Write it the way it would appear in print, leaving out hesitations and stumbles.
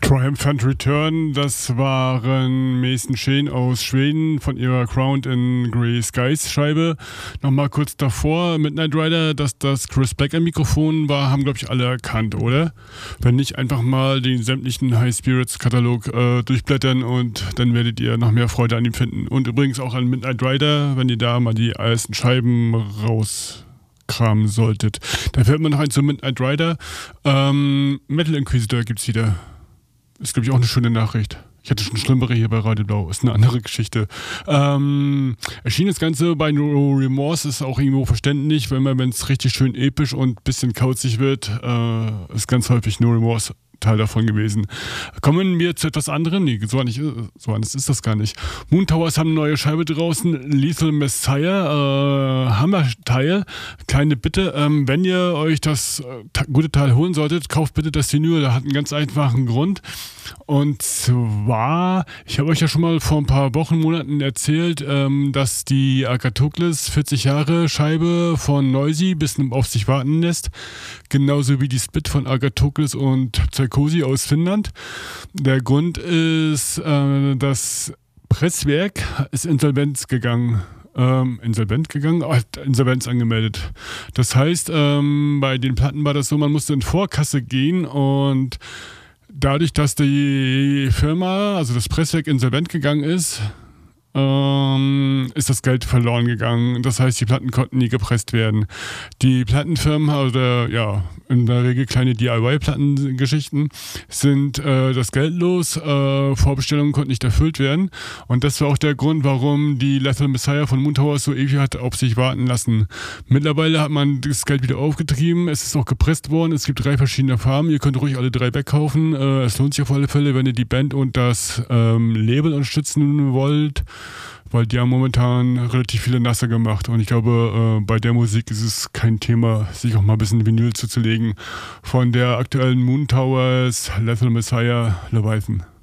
Triumphant Return, das waren Mason Shane aus Schweden von ihrer Crowned in Grey Skies Scheibe. Nochmal kurz davor, Midnight Rider, dass das Chris Black am Mikrofon war, haben glaube ich alle erkannt, oder? Wenn nicht, einfach mal den sämtlichen High Spirits Katalog durchblättern und dann werdet ihr noch mehr Freude an ihm finden. Und übrigens auch an Midnight Rider, wenn ihr da mal die ersten Scheiben rauskramen solltet. Da fällt mir noch ein zu Midnight Rider. Metal Inquisitor gibt's wieder. Ist, glaube ich, auch eine schöne Nachricht. Ich hatte schon schlimmere hier bei Radio Blau. Ist eine andere Geschichte. Erschien das Ganze bei No Remorse. Ist auch irgendwo verständlich, wenn es richtig schön episch und ein bisschen kauzig wird. Ist ganz häufig No Remorse Teil davon gewesen. Kommen wir zu etwas anderem. Nee, so anders ist das gar nicht. Moon Towers haben eine neue Scheibe draußen. Lethal Messiah. Hammerteil. Kleine Bitte, wenn ihr euch das gute Teil holen solltet, kauft bitte das Vinyl. Da hat einen ganz einfachen Grund. Und zwar, ich habe euch ja schon mal vor ein paar Wochen, Monaten erzählt, dass die Agathocles 40 Jahre Scheibe von Noisy bis auf sich warten lässt. Genauso wie die Split von Agathocles und Psychosi aus Finnland. Der Grund ist, das Presswerk ist Insolvenz angemeldet. Das heißt, bei den Platten war das so, man musste in Vorkasse gehen und dadurch, dass die Firma, also das Presswerk, insolvent gegangen ist das Geld verloren gegangen. Das heißt, die Platten konnten nie gepresst werden. Die Plattenfirmen, also in der Regel kleine DIY-Plattengeschichten, sind das Geld los. Vorbestellungen konnten nicht erfüllt werden. Und das war auch der Grund, warum die Lethal Messiah von Moon Towers so ewig hat auf sich warten lassen. Mittlerweile hat man das Geld wieder aufgetrieben. Es ist auch gepresst worden. Es gibt 3 verschiedene Farben. Ihr könnt ruhig alle 3 wegkaufen. Es lohnt sich auf alle Fälle, wenn ihr die Band und das Label unterstützen wollt. Weil die haben momentan relativ viele Nasse gemacht. Und ich glaube, bei der Musik ist es kein Thema, sich auch mal ein bisschen Vinyl zuzulegen. Von der aktuellen Moon Towers, Lethal Messiah, Leviathan.